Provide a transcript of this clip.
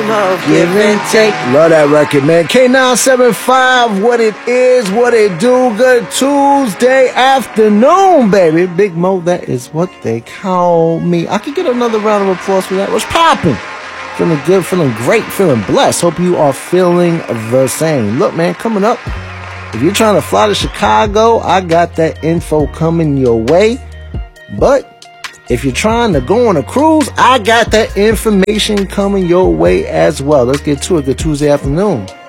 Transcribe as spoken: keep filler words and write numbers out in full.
of give and take. Love that record, man. K nine seven five, what it is, what it do. Good Tuesday afternoon, baby. Big Mo, that is what they call me. I could get another round of applause for that. What's popping? Feeling good, feeling great, feeling blessed. Hope you are feeling the same. Look, man, coming up, if you're trying to fly to Chicago, I got that info coming your way. But if you're trying to go on a cruise, I got that information coming your way as well. Let's get to it. Good Tuesday afternoon.